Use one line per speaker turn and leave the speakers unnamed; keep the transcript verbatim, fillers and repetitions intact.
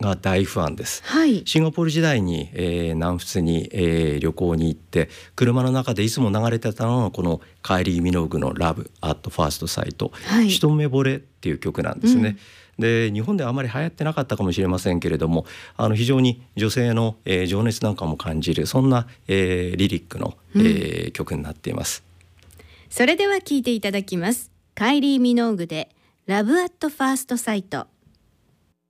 が大ファンです、
はい、
シンガポール時代に、えー、南仏に、えー、旅行に行って車の中でいつも流れてたのはこのカイリー・ミノーグのラブアットファーストサイト、はい、一目惚れっていう曲なんですね、うん、で日本ではあまり流行ってなかったかもしれませんけれども、あの非常に女性の、えー、情熱なんかも感じるそんな、えー、リリックの、えーうん、曲になっています。
それでは聴いていただきます。カイリー・ミノーグでラブアットファーストサイト。